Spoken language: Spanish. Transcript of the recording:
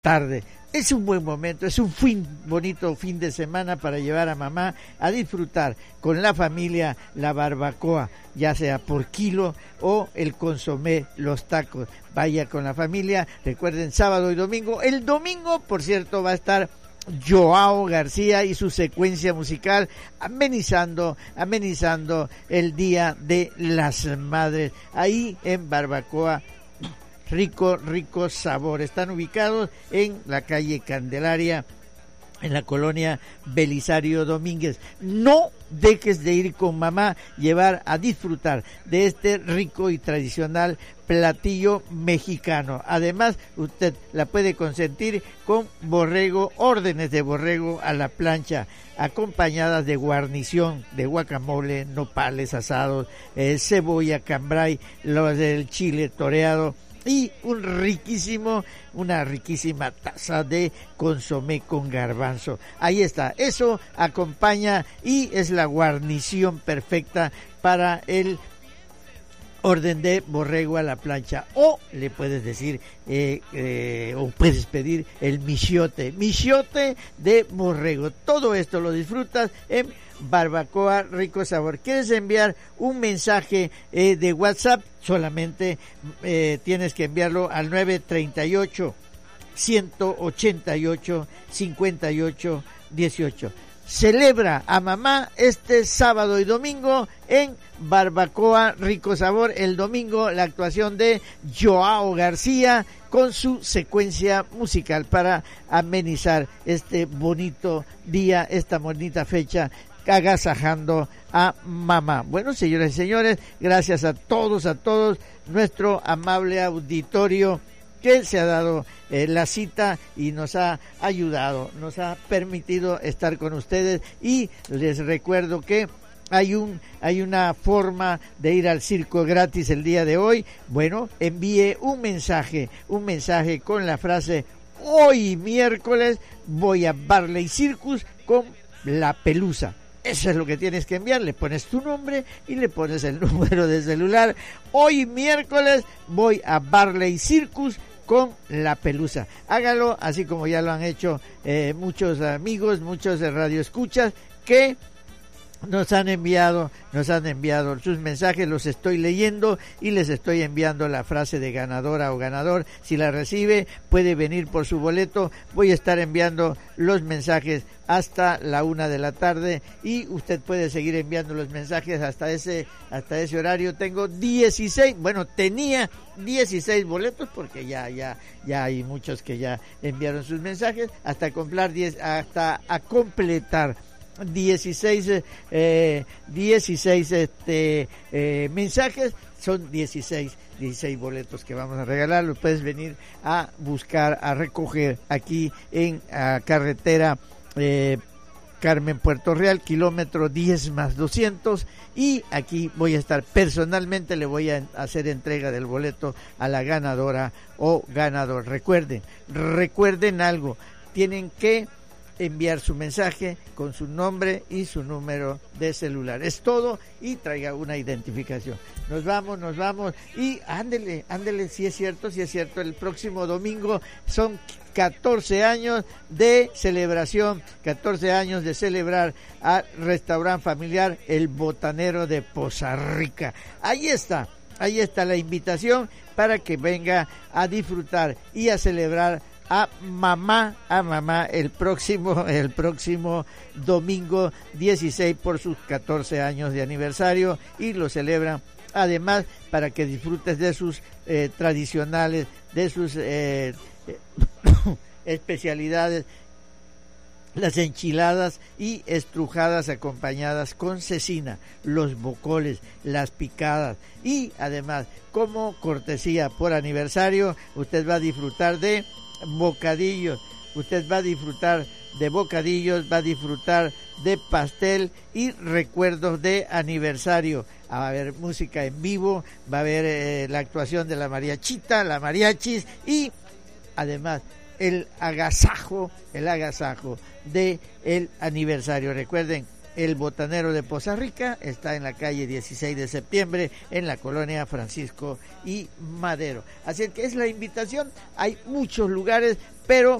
tarde. Es un buen momento, es un bonito fin de semana para llevar a mamá a disfrutar con la familia la barbacoa, ya sea por kilo o el consomé, los tacos. Vaya con la familia, recuerden, sábado y domingo. El domingo, por cierto, va a estar Joao García y su secuencia musical amenizando el Día de las Madres, ahí en Barbacoa Rico Sabor. Están ubicados en la calle Candelaria, en la colonia Belisario Domínguez. No dejes de ir con mamá, llevar a disfrutar de este rico y tradicional platillo mexicano. Además, usted la puede consentir con borrego, órdenes de borrego a la plancha, acompañadas de guarnición de guacamole, nopales asados, cebolla cambray, los del chile toreado y una riquísima taza de consomé con garbanzo. Ahí está, eso acompaña y es la guarnición perfecta para el orden de borrego a la plancha. O le puedes decir, o puedes pedir el michiote de borrego. Todo esto lo disfrutas en Barbacoa Rico Sabor. ¿Quieres enviar un mensaje de WhatsApp? Solamente tienes que enviarlo al 938-188-5818. Celebra a mamá este sábado y domingo en Barbacoa Rico Sabor. El domingo la actuación de Joao García con su secuencia musical para amenizar este bonito día, esta bonita fecha, agasajando a mamá. Bueno, señoras y señores, gracias a todos nuestro amable auditorio que se ha dado la cita y nos ha ayudado, nos ha permitido estar con ustedes. Y les recuerdo que hay una forma de ir al circo gratis el día de hoy. Bueno, envíe un mensaje con la frase: hoy miércoles voy a Barley Circus con La Pelusa. Eso es lo que tienes que enviar. Le pones tu nombre y le pones el número de celular. Hoy miércoles voy a Barley Circus con La Pelusa. Hágalo así como ya lo han hecho muchos amigos, muchos radioescuchas que nos han enviado sus mensajes. Los estoy leyendo y les estoy enviando la frase de ganadora o ganador. Si la recibe, puede venir por su boleto. Voy a estar enviando los mensajes hasta la 1 de la tarde y usted puede seguir enviando los mensajes hasta ese horario. Tenía 16 boletos porque ya hay muchos que ya enviaron sus mensajes hasta completar 16 mensajes. Son 16 boletos que vamos a regalar. Los puedes venir a buscar, a recoger aquí en carretera Carmen Puerto Real, kilómetro 10+200, y aquí voy a estar personalmente, le voy a hacer entrega del boleto a la ganadora o ganador. Recuerden algo, tienen que enviar su mensaje con su nombre y su número de celular. Es todo, y traiga una identificación. Nos vamos y ándele, si es cierto, el próximo domingo son 14 años de celebración, 14 años de celebrar al restaurante familiar El Botanero de Poza Rica. Ahí está la invitación para que venga a disfrutar y a celebrar a mamá el próximo domingo 16 por sus 14 años de aniversario, y lo celebran además para que disfrutes de sus tradicionales, de sus especialidades, las enchiladas y estrujadas acompañadas con cecina, los bocoles, las picadas, y además, como cortesía por aniversario, usted va a disfrutar de bocadillos, va a disfrutar de pastel y recuerdos de aniversario. Va a haber música en vivo, va a haber la actuación de la mariachis, y además el agasajo de el aniversario. Recuerden, El Botanero de Poza Rica está en la calle 16 de septiembre, en la colonia Francisco y Madero. Así que es la invitación, hay muchos lugares, pero